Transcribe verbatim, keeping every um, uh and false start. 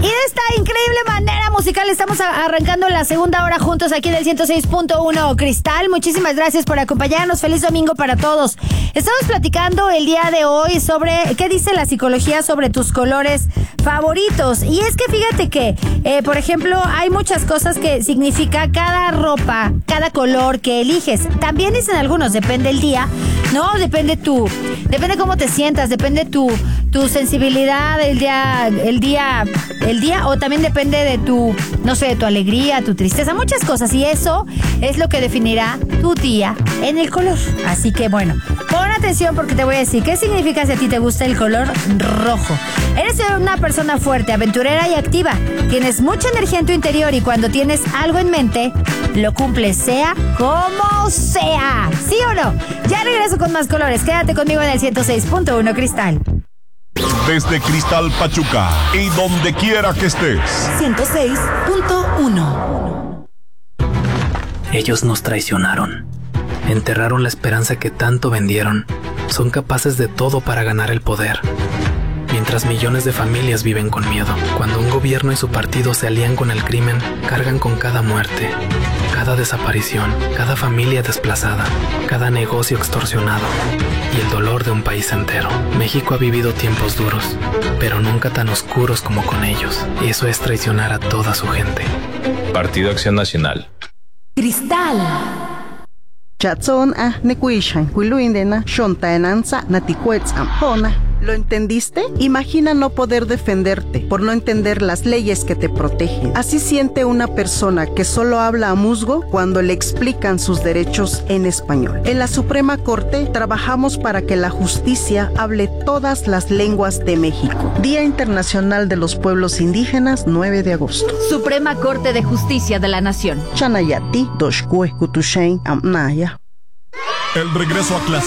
de esta increíble manera musical estamos a- arrancando la segunda hora juntos aquí del ciento seis punto uno Cristal. Muchísimas gracias por acompañarnos. Feliz domingo para todos. Estamos platicando el día de hoy sobre qué dice la psicología sobre tus colores favoritos. Y es que fíjate que, eh, por ejemplo, hay muchas cosas que significa cada ropa, cada color que eliges. También dicen algunos, depende el día, ¿no? Depende tu, depende cómo te sientas, depende tu, tu sensibilidad el día, el día, el día, o también depende de tu, no sé, de tu alegría, tu tristeza, muchas cosas. Y eso es lo que definirá tu día en el color. Así que bueno, pon atención porque te voy a decir qué significa si a ti te gusta el color rojo. Eres una persona fuerte, aventurera y activa. Tienes mucha energía en tu interior y cuando tienes algo en mente, lo cumples, sea como sea. ¿Sí o no? Ya regreso con más colores. Quédate conmigo en el ciento seis punto uno Cristal. Desde Cristal Pachuca y donde quiera que estés. ciento seis punto uno. Ellos nos traicionaron. Enterraron la esperanza que tanto vendieron. Son capaces de todo para ganar el poder. Mientras millones de familias viven con miedo. Cuando un gobierno y su partido se alían con el crimen, cargan con cada muerte, cada desaparición, cada familia desplazada, cada negocio extorsionado y el dolor de un país entero. México ha vivido tiempos duros, pero nunca tan oscuros como con ellos. Y eso es traicionar a toda su gente. Partido Acción Nacional. Cristal. Chatson a nekuishan, huiluindena, shontaenanza, naticuetzam, hona. ¿Lo entendiste? Imagina no poder defenderte por no entender las leyes que te protegen. Así siente una persona que solo habla a musgo cuando le explican sus derechos en español. En la Suprema Corte trabajamos para que la justicia hable todas las lenguas de México. Día Internacional de los Pueblos Indígenas, nueve de agosto. Suprema Corte de Justicia de la Nación. Chanayati, Doshkue, Kutushain, Amnaya. El regreso a clase.